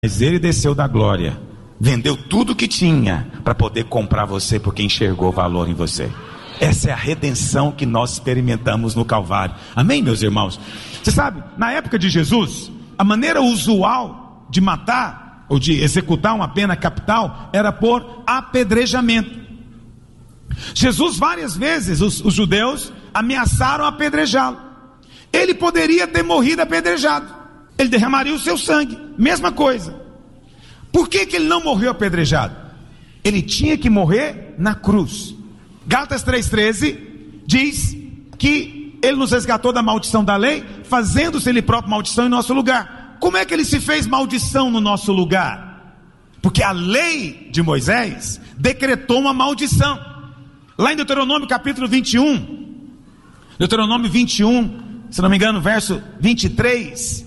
Mas ele desceu da glória, vendeu tudo que tinha para poder comprar você, porque enxergou valor em você. Essa é a redenção que nós experimentamos no Calvário. Amém, meus irmãos? Você sabe, na época de Jesus, a maneira usual de matar ou de executar uma pena capital era por apedrejamento. Jesus várias vezes, os judeus ameaçaram apedrejá-lo. Ele poderia ter morrido apedrejado, ele derramaria o seu sangue, mesma coisa. Por que ele não morreu apedrejado? Ele tinha que morrer na cruz. Gálatas 3,13 diz que ele nos resgatou da maldição da lei, fazendo-se ele próprio maldição em nosso lugar. Como é que ele se fez maldição no nosso lugar? Porque a lei de Moisés decretou uma maldição. Lá em Deuteronômio capítulo 21, Deuteronômio 21, se não me engano, verso 23,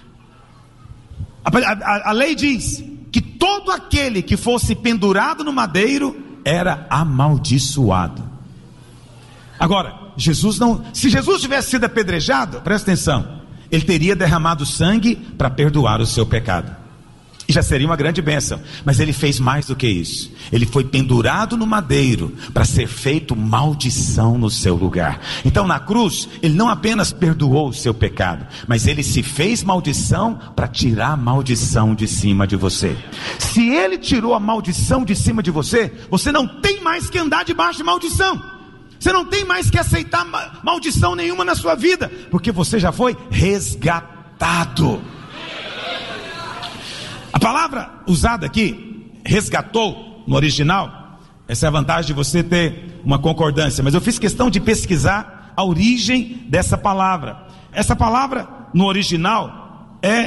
a lei diz que todo aquele que fosse pendurado no madeiro era amaldiçoado. Agora, se Jesus tivesse sido apedrejado, presta atenção, ele teria derramado sangue para perdoar o seu pecado, e já seria uma grande bênção. Mas ele fez mais do que isso. Ele foi pendurado no madeiro para ser feito maldição no seu lugar. Então na cruz, ele não apenas perdoou o seu pecado, mas ele se fez maldição para tirar a maldição de cima de você. Se ele tirou a maldição de cima de você, você não tem mais que andar debaixo de maldição. Você não tem mais que aceitar maldição nenhuma na sua vida, porque você já foi resgatado. A palavra usada aqui, resgatou, no original, essa é a vantagem de você ter uma concordância, mas eu fiz questão de pesquisar a origem dessa palavra. Essa palavra no original é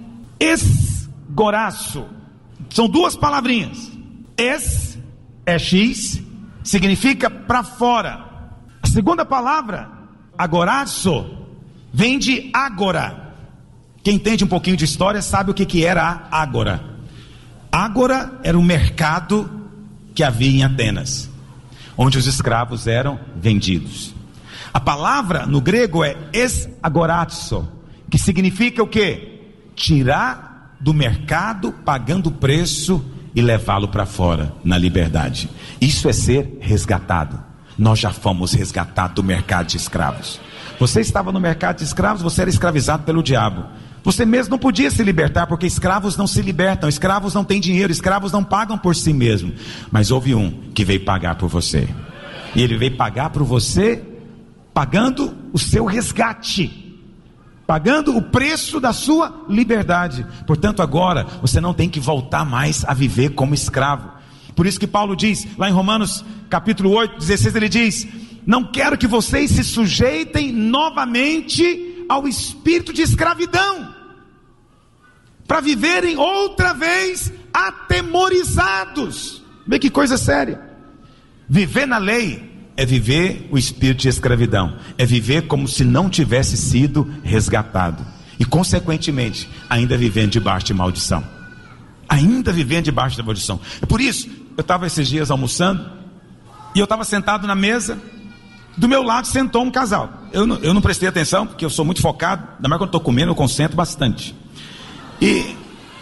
esgoraço. São duas palavrinhas. Es é X, significa para fora. A segunda palavra, agoraço, vem de ágora. Quem entende um pouquinho de história sabe o que era a ágora. Ágora era um mercado que havia em Atenas, onde os escravos eram vendidos. A palavra no grego é esgorazo, que significa o quê? Tirar do mercado pagando preço e levá-lo para fora na liberdade. Isso é ser resgatado. Nós já fomos resgatados do mercado de escravos. Você estava no mercado de escravos, você era escravizado pelo diabo. Você mesmo não podia se libertar, porque escravos não se libertam, escravos não têm dinheiro, escravos não pagam por si mesmo. Mas houve um que veio pagar por você. E ele veio pagar por você, pagando o seu resgate, pagando o preço da sua liberdade. Portanto, agora você não tem que voltar mais a viver como escravo. Por isso que Paulo diz, lá em Romanos capítulo 8, 16, ele diz: não quero que vocês se sujeitem novamente ao espírito de escravidão, para viverem outra vez atemorizados. Vê que coisa séria. Viver na lei é viver o espírito de escravidão, é viver como se não tivesse sido resgatado, e consequentemente ainda vivendo debaixo de maldição. Ainda vivendo debaixo da maldição. É por isso, eu estava esses dias almoçando, e eu estava sentado na mesa, do meu lado sentou um casal. Eu não prestei atenção, porque eu sou muito focado, ainda mais quando estou comendo, eu concentro bastante. E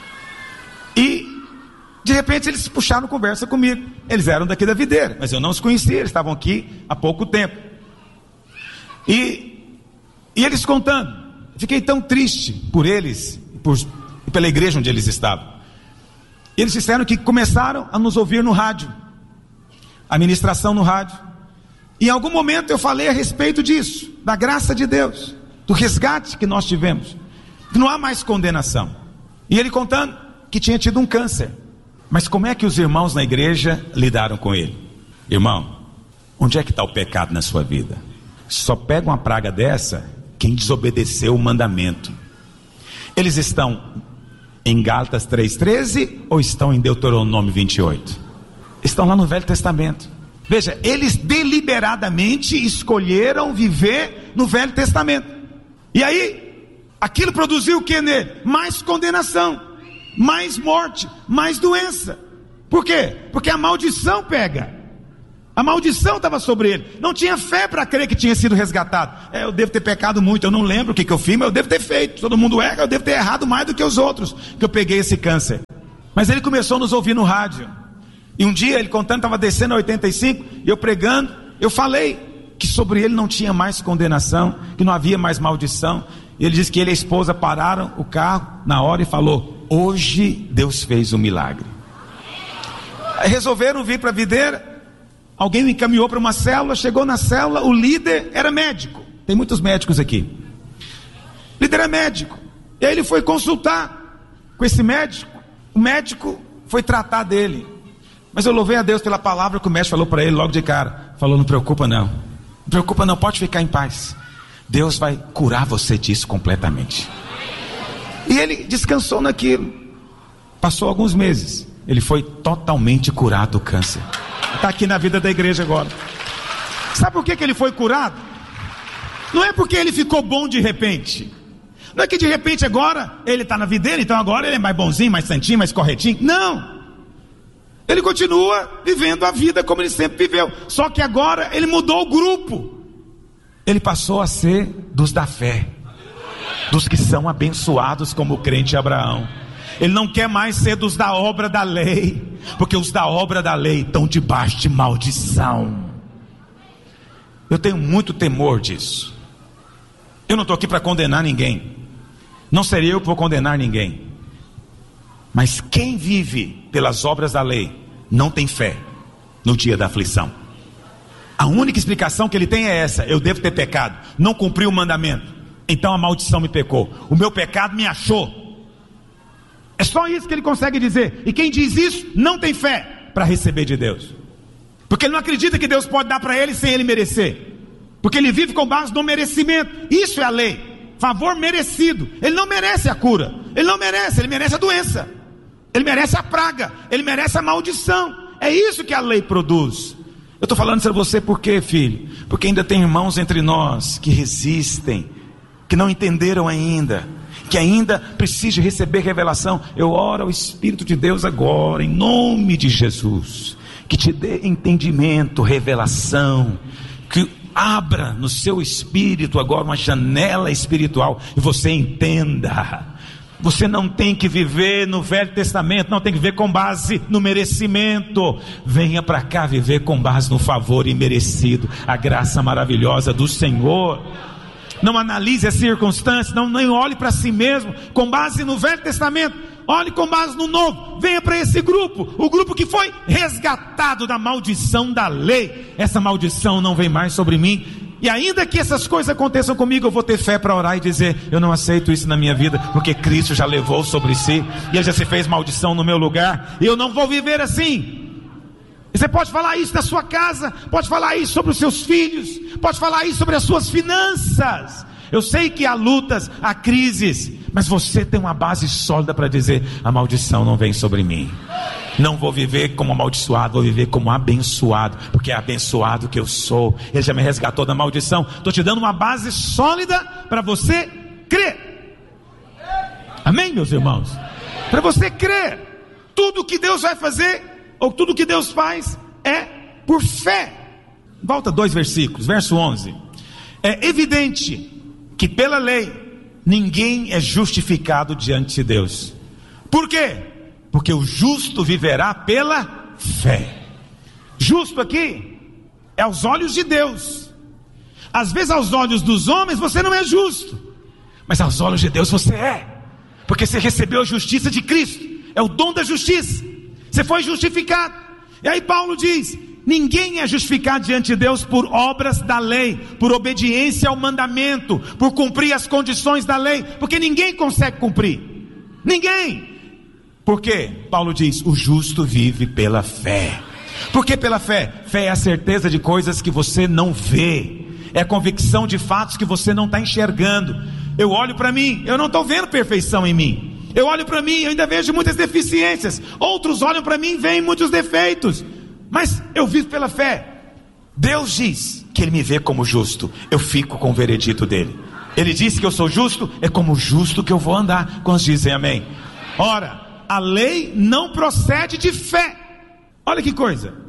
de repente eles puxaram conversa comigo. Eles eram daqui da videira, mas eu não os conhecia, eles estavam aqui há pouco tempo. E eles contando, fiquei tão triste por eles e pela igreja onde eles estavam. Eles disseram que começaram a nos ouvir no rádio, a ministração no rádio. Em algum momento eu falei a respeito disso, da graça de Deus, do resgate que nós tivemos, que não há mais condenação. E ele contando que tinha tido um câncer. Mas como é que os irmãos na igreja lidaram com ele? Irmão, onde é que está o pecado na sua vida? Só pega uma praga dessa quem desobedeceu o mandamento. Eles estão em Gálatas 3,13 ou estão em Deuteronômio 28? Estão lá no Velho Testamento. Veja, eles deliberadamente escolheram viver no Velho Testamento. E aí, aquilo produziu o que nele? Mais condenação, mais morte, mais doença. Por quê? Porque a maldição pega. A maldição estava sobre ele. Não tinha fé para crer que tinha sido resgatado. Eu devo ter pecado muito, eu não lembro o que eu fiz, mas eu devo ter feito. Todo mundo erra, eu devo ter errado mais do que os outros, que eu peguei esse câncer. Mas ele começou a nos ouvir no rádio. E um dia, ele contando, estava descendo a 85, e eu pregando, eu falei que sobre ele não tinha mais condenação, que não havia mais maldição. E ele disse que ele e a esposa pararam o carro na hora e falou: hoje Deus fez um milagre. Aí resolveram vir para a videira. Alguém me encaminhou para uma célula. Chegou na célula, o líder era médico. Tem muitos médicos aqui. O líder é médico. E aí ele foi consultar com esse médico. O médico foi tratar dele. Mas eu louvei a Deus pela palavra que o médico falou para ele logo de cara. Falou: não preocupa não. Não preocupa não, pode ficar em paz. Deus vai curar você disso completamente. E ele descansou naquilo. Passou alguns meses. Ele foi totalmente curado do câncer. Está aqui na vida da igreja agora. Sabe por que ele foi curado? Não é porque ele ficou bom de repente. Não é que de repente agora ele está na videira, então agora ele é mais bonzinho, mais santinho, mais corretinho. Não. Ele continua vivendo a vida como ele sempre viveu. Só que agora ele mudou o grupo. Ele passou a ser dos da fé, dos que são abençoados como o crente Abraão. Ele não quer mais ser dos da obra da lei, porque os da obra da lei estão debaixo de maldição. Eu tenho muito temor disso. Eu não estou aqui para condenar ninguém. Não serei eu que vou condenar ninguém. Mas quem vive pelas obras da lei não tem fé no dia da aflição. A única explicação que ele tem é essa: eu devo ter pecado, não cumpri o mandamento, então a maldição me pecou, o meu pecado me achou. É só isso que ele consegue dizer. E quem diz isso não tem fé para receber de Deus, porque ele não acredita que Deus pode dar para ele sem ele merecer, porque ele vive com base no merecimento. Isso é a lei, favor merecido. Ele não merece a cura, ele não merece, ele merece a doença, ele merece a praga, ele merece a maldição. É isso que a lei produz. Eu estou falando isso a você por quê, filho? Porque ainda tem irmãos entre nós que resistem, que não entenderam ainda, que ainda precisam receber revelação. Eu oro ao Espírito de Deus agora, em nome de Jesus, que te dê entendimento, revelação, que abra no seu espírito agora uma janela espiritual, e você entenda. Você não tem que viver no Velho Testamento, não tem que viver com base no merecimento. Venha para cá viver com base no favor imerecido, a graça maravilhosa do Senhor. Não analise as circunstâncias, nem olhe para si mesmo com base no Velho Testamento, olhe com base no Novo. Venha para esse grupo, o grupo que foi resgatado da maldição da lei. Essa maldição não vem mais sobre mim. E ainda que essas coisas aconteçam comigo, eu vou ter fé para orar e dizer: eu não aceito isso na minha vida, porque Cristo já levou sobre si, e Ele já se fez maldição no meu lugar, e eu não vou viver assim. E você pode falar isso na sua casa, pode falar isso sobre os seus filhos, pode falar isso sobre as suas finanças. Eu sei que há lutas, há crises, mas você tem uma base sólida para dizer: a maldição não vem sobre mim. Não vou viver como amaldiçoado, vou viver como abençoado, porque é abençoado que eu sou. Ele já me resgatou da maldição. Estou te dando uma base sólida para você crer. Amém, meus irmãos? Para você crer. Tudo que Deus vai fazer, ou tudo que Deus faz, é por fé. Volta 2 versículos, verso 11. É evidente que pela lei ninguém é justificado diante de Deus. Por quê? Porque o justo viverá pela fé. Justo aqui é aos olhos de Deus. Às vezes aos olhos dos homens você não é justo, mas aos olhos de Deus você é, porque você recebeu a justiça de Cristo. É o dom da justiça. Você foi justificado. E aí Paulo diz: ninguém é justificado diante de Deus por obras da lei, por obediência ao mandamento, por cumprir as condições da lei, porque ninguém consegue cumprir. Ninguém. Por quê? Paulo diz: o justo vive pela fé. Por que pela fé? Fé é a certeza de coisas que você não vê, é a convicção de fatos que você não está enxergando. Eu olho para mim, eu não estou vendo perfeição em mim. Eu olho para mim, eu ainda vejo muitas deficiências. Outros olham para mim e veem muitos defeitos. Mas eu vivo pela fé. Deus diz que Ele me vê como justo, eu fico com o veredito dele. Ele disse que eu sou justo, é como justo que eu vou andar. Quantos dizem amém? Ora, a lei não procede de fé. Olha que coisa.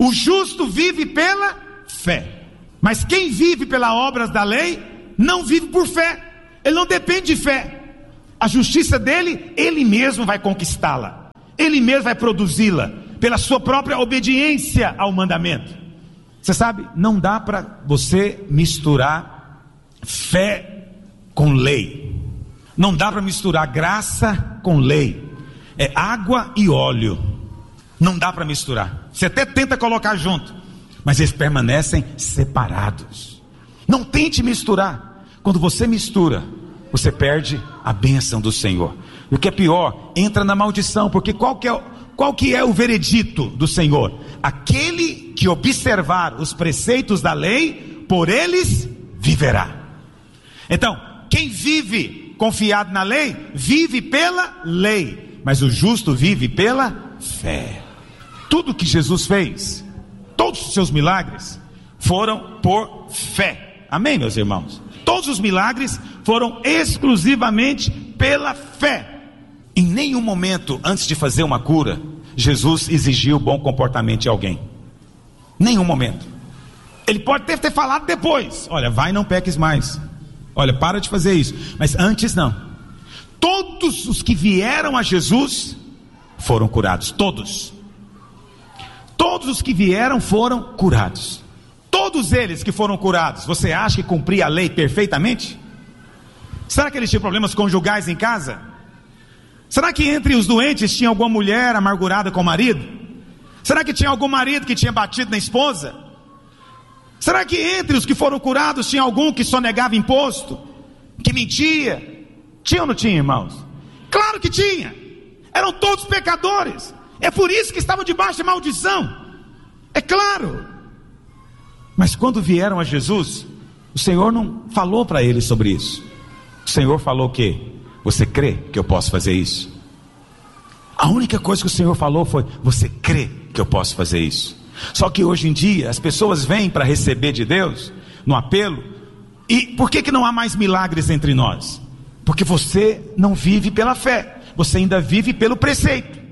O justo vive pela fé. Mas quem vive pelas obras da lei, não vive por fé. Ele não depende de fé. A justiça dele, ele mesmo vai conquistá-la. Ele mesmo vai produzi-la, pela sua própria obediência ao mandamento. Você sabe, não dá para você misturar fé com lei. Não dá para misturar graça com lei. É água e óleo. Não dá para misturar. Você até tenta colocar junto, mas eles permanecem separados. Não tente misturar. Quando você mistura, você perde a bênção do Senhor. E o que é pior, entra na maldição. Porque qual que é o veredito do Senhor? Aquele que observar os preceitos da lei, por eles viverá. Então, quem vive confiado na lei, vive pela lei. Mas o justo vive pela fé. Tudo que Jesus fez, todos os seus milagres, foram por fé. Amém, meus irmãos? Todos os milagres foram exclusivamente pela fé. Em nenhum momento, antes de fazer uma cura, Jesus exigiu bom comportamento de alguém. Nenhum momento. Ele pode ter falado depois: olha, vai e não peques mais. Olha, para de fazer isso. Mas antes não. Todos os que vieram a Jesus foram curados. Todos. Todos os que vieram foram curados. Todos eles que foram curados, você acha que cumpria a lei perfeitamente? Será que eles tinham problemas conjugais em casa? Será que entre os doentes tinha alguma mulher amargurada com o marido? Será que tinha algum marido que tinha batido na esposa? Será que entre os que foram curados tinha algum que sonegava imposto? Que mentia? Tinha ou não tinha, irmãos? Claro que tinha. Eram todos pecadores. É por isso que estavam debaixo de maldição. É claro. Mas quando vieram a Jesus, o Senhor não falou para eles sobre isso. O Senhor falou o quê? Você crê que eu posso fazer isso? A única coisa que o Senhor falou foi: você crê que eu posso fazer isso? Só que hoje em dia as pessoas vêm para receber de Deus no apelo. E por que não há mais milagres entre nós? Porque você não vive pela fé, você ainda vive pelo preceito.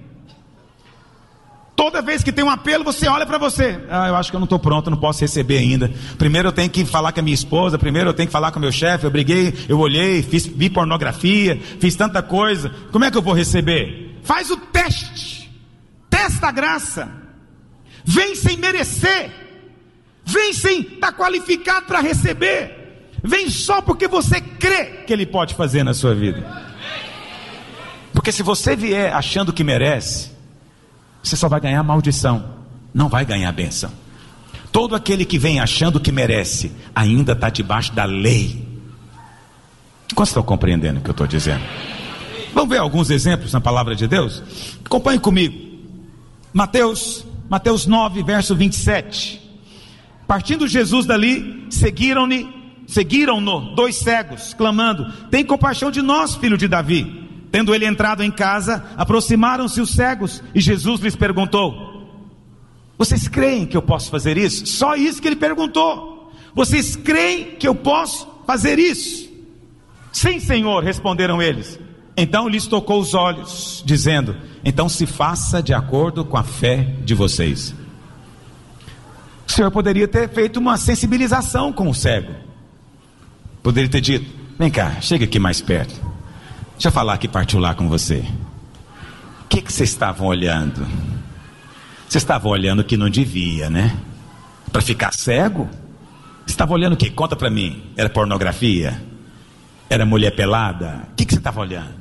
Toda vez que tem um apelo, você olha para você: eu acho que eu não estou pronto, não posso receber ainda. Primeiro eu tenho que falar com a minha esposa, primeiro eu tenho que falar com o meu chefe, eu briguei, eu olhei, vi pornografia, fiz tanta coisa, como é que eu vou receber? Faz o teste, testa a graça, vem sem merecer, vem sem estar qualificado para receber, vem só porque você crê que Ele pode fazer na sua vida. Porque se você vier achando que merece, você só vai ganhar maldição, não vai ganhar bênção. Todo aquele que vem achando que merece, ainda está debaixo da lei. Quantos estão compreendendo o que eu estou dizendo? Vamos ver alguns exemplos na palavra de Deus? Acompanhe comigo. Mateus 9, verso 27. Partindo Jesus dali, seguiram-no 2 cegos, clamando: tem compaixão de nós, filho de Davi. Tendo ele entrado em casa, aproximaram-se os cegos, e Jesus lhes perguntou: vocês creem que eu posso fazer isso? Só isso que ele perguntou. Vocês creem que eu posso fazer isso? Sim, Senhor, responderam eles. Então lhes tocou os olhos, dizendo: então se faça de acordo com a fé de vocês. O Senhor poderia ter feito uma sensibilização com o cego. Poderia ter dito: vem cá, chega aqui mais perto, deixa eu falar aqui particular com você. O que vocês estavam olhando? Vocês estavam olhando o que não devia, né? Para ficar cego? Você estava olhando o quê? Conta para mim. Era pornografia? Era mulher pelada? O que você estava olhando?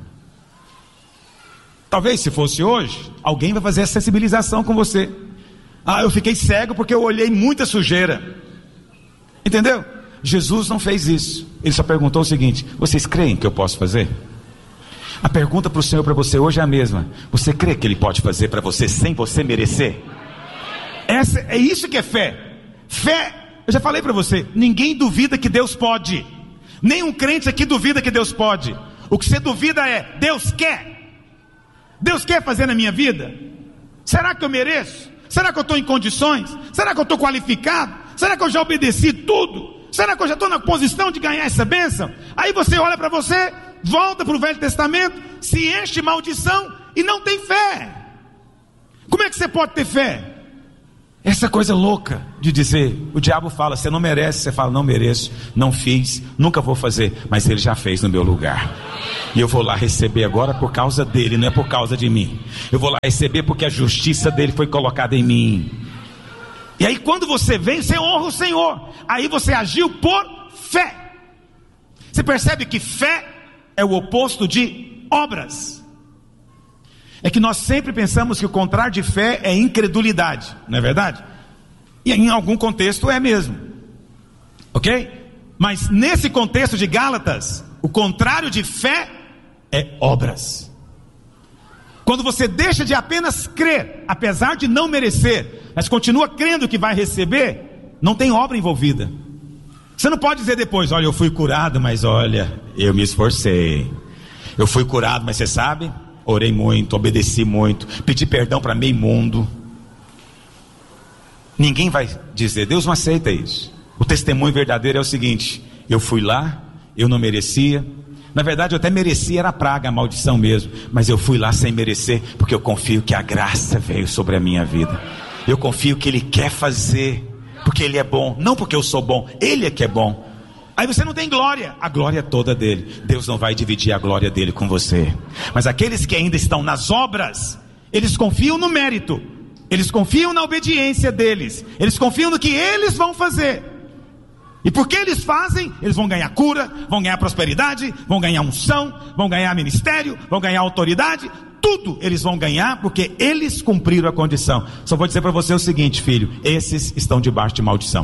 Talvez se fosse hoje, alguém vai fazer essa sensibilização com você. Eu fiquei cego porque eu olhei muita sujeira. Entendeu? Jesus não fez isso. Ele só perguntou o seguinte: vocês creem que eu posso fazer? A pergunta para o Senhor, para você hoje é a mesma: você crê que Ele pode fazer para você sem você merecer? É isso que é fé. Fé, eu já falei para você, ninguém duvida que Deus pode. Nenhum crente aqui duvida que Deus pode. O que você duvida é: Deus quer. Deus quer fazer na minha vida? Será que eu mereço? Será que eu estou em condições? Será que eu estou qualificado? Será que eu já obedeci tudo? Será que eu já estou na posição de ganhar essa bênção? Aí você olha para você, volta para o Velho Testamento, se enche de maldição e não tem fé. Como é que você pode ter fé? Essa coisa louca de dizer, o diabo fala, você não merece, você fala, não mereço, não fiz, nunca vou fazer, mas ele já fez no meu lugar. E eu vou lá receber agora por causa dele, não é por causa de mim. Eu vou lá receber porque a justiça dele foi colocada em mim. E aí quando você vem, você honra o Senhor. Aí você agiu por fé. Você percebe que fé é o oposto de obras. É que nós sempre pensamos que o contrário de fé é incredulidade, não é verdade? E em algum contexto é mesmo, ok? Mas nesse contexto de Gálatas, o contrário de fé é obras. Quando você deixa de apenas crer, apesar de não merecer, mas continua crendo que vai receber, não tem obra envolvida. Você não pode dizer depois, olha, eu fui curado, mas olha, eu me esforcei. Eu fui curado, mas você sabe, orei muito, obedeci muito, pedi perdão para meio mundo. Ninguém vai dizer, Deus não aceita isso. O testemunho verdadeiro é o seguinte, eu fui lá, eu não merecia. Na verdade eu até merecia, era a praga, a maldição mesmo, mas eu fui lá sem merecer, porque eu confio que a graça veio sobre a minha vida. Eu confio que Ele quer fazer, porque Ele é bom, não porque eu sou bom, Ele é que é bom. Aí você não tem glória, a glória é toda dele. Deus não vai dividir a glória dele com você. Mas aqueles que ainda estão nas obras, eles confiam no mérito, eles confiam na obediência deles, eles confiam no que eles vão fazer. E porque eles fazem, eles vão ganhar cura, vão ganhar prosperidade, vão ganhar unção, vão ganhar ministério, vão ganhar autoridade. Tudo eles vão ganhar porque eles cumpriram a condição. Só vou dizer para você o seguinte, filho, esses estão debaixo de maldição.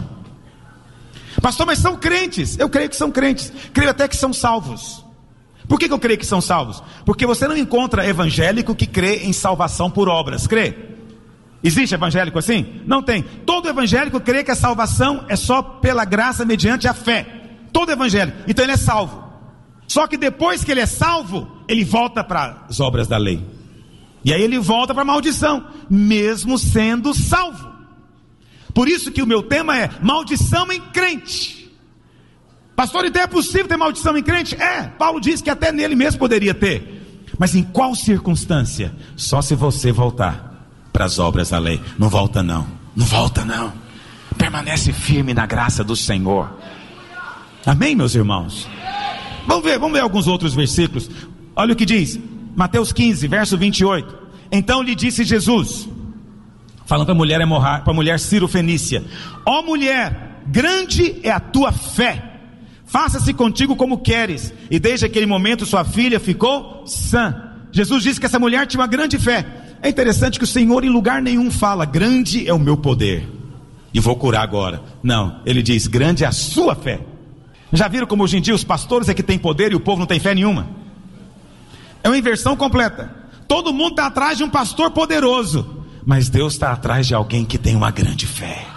Pastor, mas são crentes. Eu creio que são crentes, creio até que são salvos. Por que eu creio que são salvos? Porque você não encontra evangélico que crê em salvação por obras. Crê? Existe evangélico assim? Não tem. Todo evangélico crê que a salvação é só pela graça mediante a fé. Todo evangélico, então ele é salvo. Só que depois que ele é salvo, ele volta para as obras da lei. E aí ele volta para a maldição, mesmo sendo salvo. Por isso que o meu tema é maldição em crente. Pastor, então é possível ter maldição em crente? É, Paulo diz que até nele mesmo poderia ter. Mas em qual circunstância? Só se você voltar para as obras da lei. Não volta não, não volta não. Permanece firme na graça do Senhor. Amém, meus irmãos? Vamos ver alguns outros versículos. Olha o que diz, Mateus 15, verso 28. Então lhe disse Jesus, falando para a mulher Ciro-fenícia: ó mulher, grande é a tua fé, faça-se contigo como queres. E desde aquele momento sua filha ficou sã. Jesus disse que essa mulher tinha uma grande fé. É interessante que o Senhor em lugar nenhum fala, grande é o meu poder e vou curar agora. Não, ele diz, grande é a sua fé. Já viram como hoje em dia os pastores é que tem poder e o povo não tem fé nenhuma? É uma inversão completa. Todo mundo está atrás de um pastor poderoso, mas Deus está atrás de alguém que tem uma grande fé.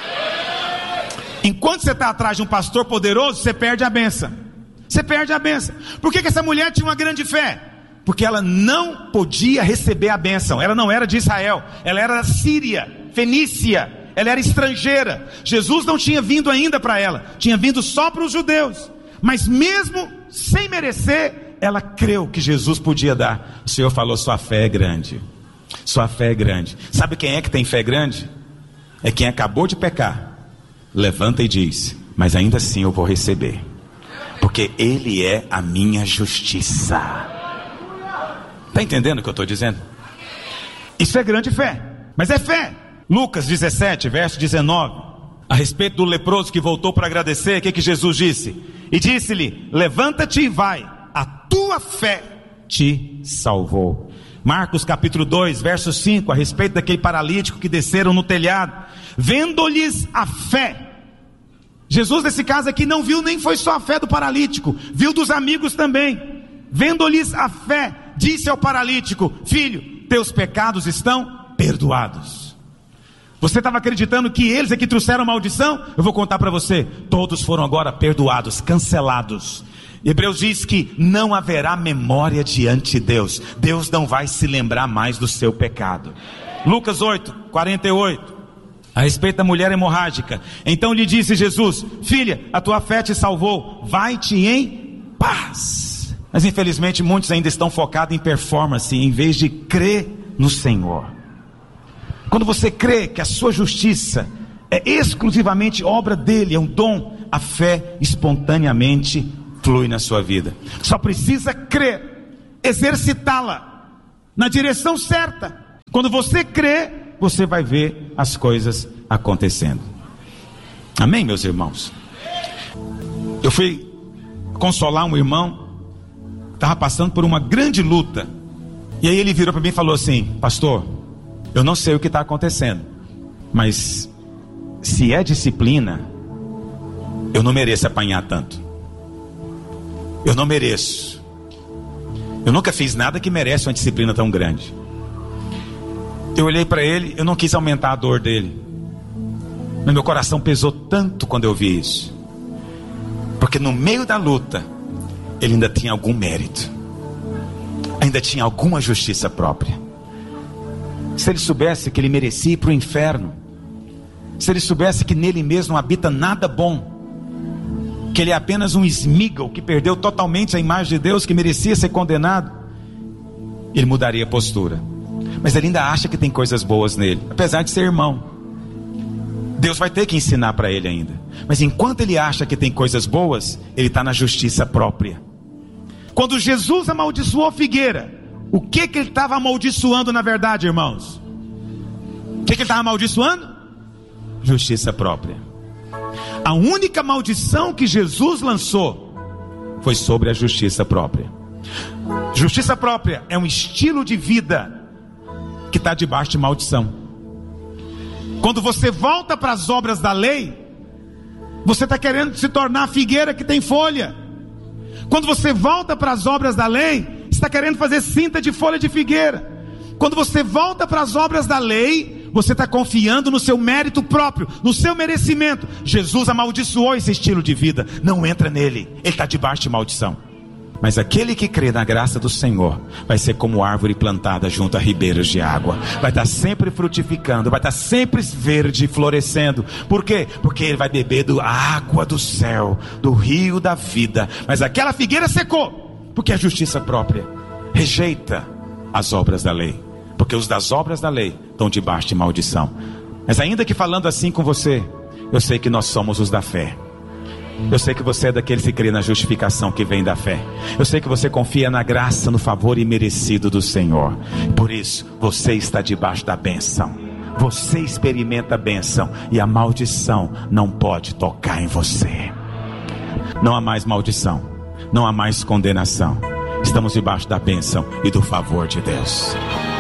Enquanto você está atrás de um pastor poderoso, você perde a bênção. Você perde a bênção. Por que essa mulher tinha uma grande fé? Porque ela não podia receber a bênção. Ela não era de Israel, ela era da Síria, Fenícia, ela era estrangeira. Jesus não tinha vindo ainda para ela, tinha vindo só para os judeus. Mas mesmo sem merecer, ela creu que Jesus podia dar. O Senhor falou, sua fé é grande. Sua fé é grande. Sabe quem é que tem fé grande? É quem acabou de pecar, levanta e diz, mas ainda assim eu vou receber, porque Ele é a minha justiça. Está entendendo o que eu estou dizendo? Isso é grande fé, mas é fé. Lucas 17, verso 19, a respeito do leproso que voltou para agradecer, o que Jesus disse? E disse-lhe, levanta-te e vai, a tua fé te salvou. Marcos capítulo 2, verso 5, a respeito daquele paralítico que desceram no telhado, vendo-lhes a fé. Jesus nesse caso aqui não viu nem foi só a fé do paralítico, viu dos amigos também. Vendo-lhes a fé, disse ao paralítico, filho, teus pecados estão perdoados. Você estava acreditando que eles é que trouxeram maldição? Eu vou contar para você, todos foram agora perdoados, cancelados. Hebreus diz que não haverá memória diante de Deus. Deus não vai se lembrar mais do seu pecado. Lucas 8, 48, a respeito da mulher hemorrágica. Então lhe disse Jesus, filha, a tua fé te salvou, vai-te em paz. Mas infelizmente muitos ainda estão focados em performance, em vez de crer no Senhor. Quando você crê que a sua justiça é exclusivamente obra dele, é um dom, a fé espontaneamente flui na sua vida. Só precisa crer, exercitá-la na direção certa. Quando você crê, você vai ver as coisas acontecendo. Amém, meus irmãos? Eu fui consolar um irmão, estava passando por uma grande luta, e aí ele virou para mim e falou assim: pastor, eu não sei o que está acontecendo, mas se é disciplina, eu não mereço apanhar tanto. Eu não mereço. Eu nunca fiz nada que merece uma disciplina tão grande. Eu olhei para ele, eu não quis aumentar a dor dele, mas meu coração pesou tanto quando eu vi isso, porque no meio da luta ele ainda tinha algum mérito, ainda tinha alguma justiça própria. Se ele soubesse que ele merecia ir para o inferno, se ele soubesse que nele mesmo não habita nada bom, que ele é apenas um esmígal que perdeu totalmente a imagem de Deus, que merecia ser condenado, ele mudaria a postura. Mas ele ainda acha que tem coisas boas nele, apesar de ser irmão. Deus vai ter que ensinar para ele ainda. Mas enquanto ele acha que tem coisas boas, ele está na justiça própria. Quando Jesus amaldiçoou a figueira, o que ele estava amaldiçoando na verdade, irmãos? O que ele estava amaldiçoando? Justiça própria. A única maldição que Jesus lançou foi sobre a justiça própria. Justiça própria é um estilo de vida que está debaixo de maldição. Quando você volta para as obras da lei, você está querendo se tornar a figueira que tem folha. Quando você volta para as obras da lei, você está querendo fazer cinta de folha de figueira. Quando você volta para as obras da lei, você está confiando no seu mérito próprio, no seu merecimento. Jesus amaldiçoou esse estilo de vida. Não entra nele, ele está debaixo de maldição. Mas aquele que crê na graça do Senhor vai ser como árvore plantada junto a ribeiros de água. Vai estar sempre frutificando, vai estar sempre verde e florescendo. Por quê? Porque ele vai beber da água do céu, do rio da vida. Mas aquela figueira secou, porque a justiça própria rejeita as obras da lei. Porque os das obras da lei estão debaixo de maldição. Mas ainda que falando assim com você, eu sei que nós somos os da fé. Eu sei que você é daqueles que crê na justificação que vem da fé. Eu sei que você confia na graça, no favor imerecido do Senhor. Por isso, você está debaixo da bênção. Você experimenta a bênção, e a maldição não pode tocar em você. Não há mais maldição, não há mais condenação. Estamos debaixo da bênção e do favor de Deus.